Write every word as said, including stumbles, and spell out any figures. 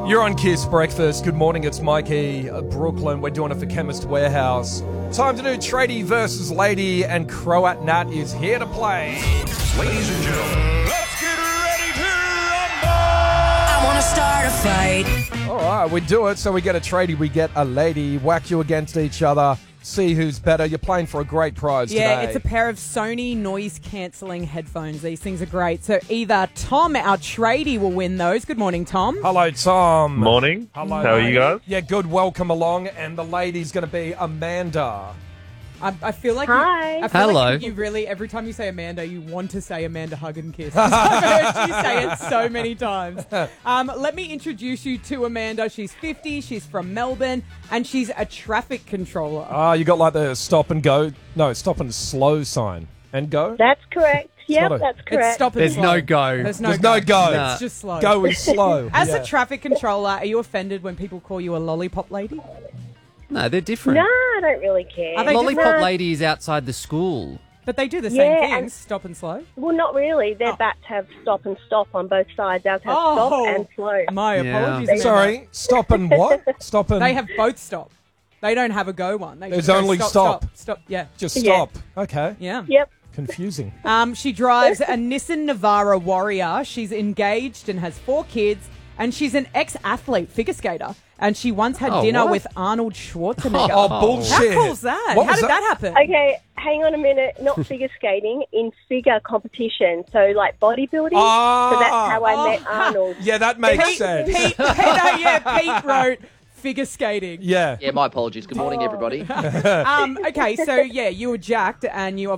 You're on Kiss Breakfast. Good morning, it's Mikey, uh, Brooklyn. We're doing it for Chemist Warehouse. Time to do Tradie versus Lady, and Croat Nat is here to play. Ladies and gentlemen, let's get ready to rumble! I want to start a fight. All right, we do it. So we get a tradie, we get a lady, whack you against each other, see who's better. You're playing for a great prize Yeah, today. it's a pair of Sony noise-cancelling headphones. These things are great. So either Tom, our tradie, will win those. Good morning, Tom. Hello, Tom. Morning. Hello. How are you guys? Yeah, good. Welcome along. And the lady's going to be Amanda. I, I feel like Hi. You, I feel Hello. Like you really, every time you say Amanda, you want to say Amanda Hug and Kiss. I've heard you say it so many times. Um, let me introduce you to Amanda. She's fifty. She's from Melbourne, and she's a traffic controller. Ah, you got like the stop and go. No, stop and slow sign. And go? That's correct. Yep, not a- that's It's correct. stop and There's slow. no go. There's no There's go. no go. Nah. It's just slow. Go is slow. As Yeah. a traffic controller, are you offended when people call you a lollipop lady? No, they're different. No, I don't really care. Are they Lollipop No, lady is outside the school. But they do the Yeah, same things, and- stop and slow. Well, not really. Their Oh. bats have stop and stop on both sides. Ours have Oh. stop and slow. My Yeah. apologies. Amanda. Sorry, stop and what? Stop and They have both stop. They don't have a go one. They There's just go only stop, stop. stop. Stop. Yeah. just Yeah. stop. Okay. Yeah. Yep. Confusing. Um, she drives a Nissan Navara Warrior. She's engaged and has four kids. And she's an ex-athlete, figure skater. And she once had Oh, dinner what? with Arnold Schwarzenegger. Oh, Oh. bullshit. How cool's that? What How was did that, happen? Okay, hang on a minute. Not figure skating, in figure competition. So, like bodybuilding. Ah. so that's how I Oh. met Arnold. Yeah, that makes Pete, sense. Pete, Pete, no, yeah, Pete wrote figure skating. Yeah. Yeah, my apologies. Good morning, everybody. Um, okay, so yeah, you were jacked and you